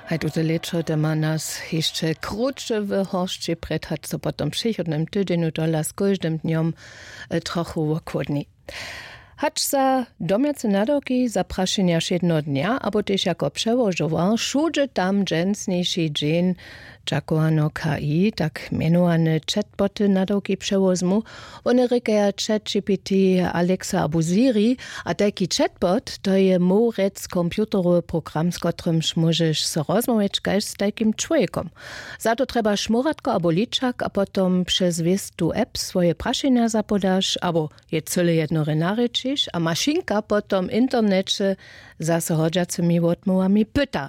Hej, utolečo, da ma nas jeszcze krótsze wyhoszcie predhat, co potem przychodnym tydzieniu dola z każdym dniem trochę okładni. Hacz za domiace nadoki zapraszenia jedno dnia, abo też jako przełożował, wszędzie tam dżęsniejszy dzień Jakoano KI, tak mianowane chatboty nadoki przewozmu, one rykaja ChatGPT Alexa Abusiri, a taki chatbot to je morec komputerowy program, z którym możesz so rozmawiać z takim człowiekiem. Za to trzeba szmuratko abo liczak, a potem przez tu app swoje praszenia zapodasz, abo je cyle jedno renaryczysz, a maszynka potem internecie za sochodzącymi odmowami pyta.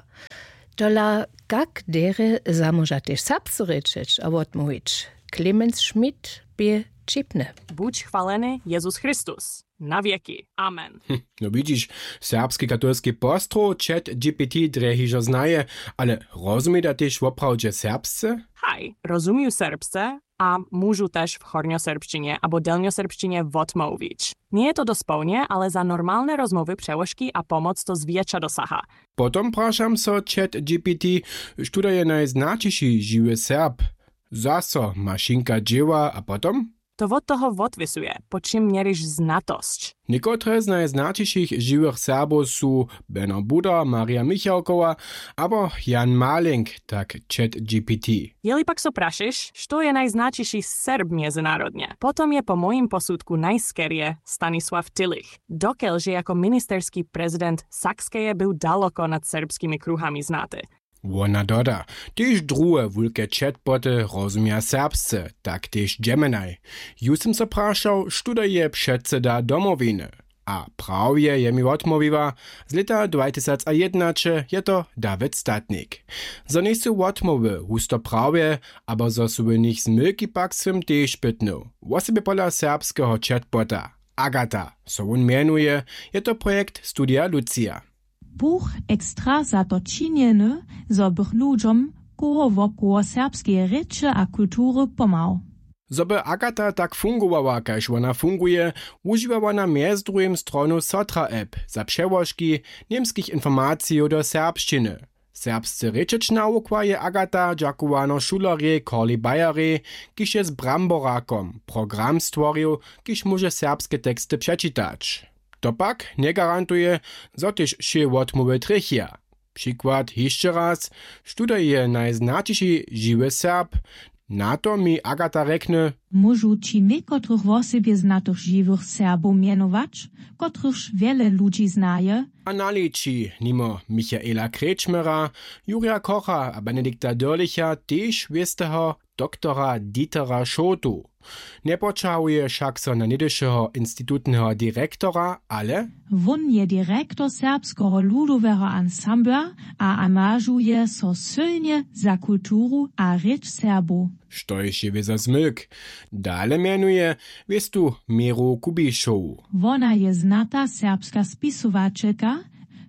Tola jak dere zamoża też sapsu ryczyć, a odmówić. Clemens Schmidt bie čipne. Buď chwaleny Jezus Chrystus. Na wieki. Amen. No widzisz, serbski katolski postro ChatGPT drehiżo znaje, ale rozumie da też woprawdzie serbsce? Haj, rozumiju serbsce, a môžu też w hornioserbszczynie albo delnioserbszczynie odmówić. Nie je to dospełnie, ale za normalne rozmowy, przełożki a pomoc to zwiecza dosaha. Potom praszam so ChatGPT, sztuda je najznaczniejszy żywy Serb. Zaso maszynka dzieła, a potom? To od toho odvisuje, po czym mierzysz znatość. Niekotre z najznaczniejszych żywych Serbów są Benno Buda, Maria Michalkowa, albo Jan Maling, tak ChatGPT. Jeli pak so praszysz, što je najznačejší Serb międzynarodnie, potom je po moim posudku najskerie Stanisław Tillich. Dokelže jako ministerski prezydent Sakskeje był daleko nad serbskimi kruhami znaty. Ona doda, tež druhe wulke chatboty rozumia serbsce, tak tež Gemini. Ju sam se prašal, študa je předseda domowiny. A prawie je mi odmowiła, z leta 2001 je to David Statnik. Zo nisu odmowy, husto prawie, aber zo su nich zmylki pak swym tež pytnął. Wosebie pola serbskiego chatbota, Agata, so on mianuje, je to projekt Studia Lucia. Buch ekstra za to činjene, zo bych ludziom koło serbskie reče a kultury pomał. Zoby Agata tak fungowała, kaž ona funguje, używała na między drugim stronu Sotra app za przełożki niemskich informacji do serbszczyny. Serbscy rečeć nauka je Agata dżakowano šulerje Korli Bajare, kiž je z Bramborakom program stworil, kiž może serbskie teksty przeczytać. To pak nie garantuje, zo tyž się odmowy trechia. Przykład jeszcze raz, študa je najznaczniejszy żywy Serb. Na to mi Agata rekne, Môžu ci niekotrych wosebie znatych żywych Serbów mianować, kotrychž wiele ludzi znaje, a naliči nimo Michaela Kretschmera, Juria Kocha a Benedikta Dörlicha tež westeho doktora Dietera Schotu. Nie poczałuje však so na nidyšeho institutneho direktora, ale won je direktor serbskiego ludowego ansambla a angażuje so silnie za kulturu a rzecz Serbów. Štož je za zmyk. Dale mianuje wiestu Miro Kubiszow. Wona je znata serbska spisovačelka,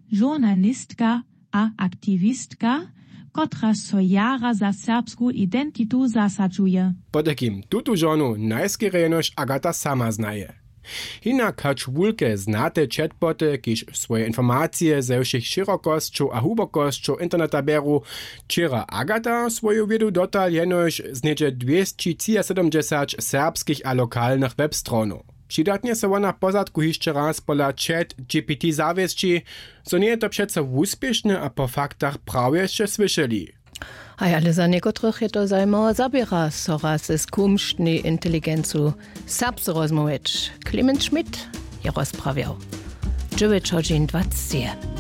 žurnalistka a aktivistka, kotra so jara za serbsku identitu zasadzuje. Po takim tutu żonu najskierejnož Agata sama znaje. Hinak hač wulke znate chatboty, kiž swoje informacje ze všech širokosťou a hubokosťou interneta beru, čira Agata svoju wiedu dotal jenož z niedzie 270 serbskich a lokalnych webstronów. Přidatnie se ona pozadku jeszcze raz pola ChatGPT zawiesci, so nie je to přece úspěšne a po faktach prawie jeszcze słyszeli. Ale za niekotrych je to zajmowa zabiera, so raz z kumštnej inteligencu serbsce rozmawiać. Clemens Schmidt je rozprawiał. 9:20.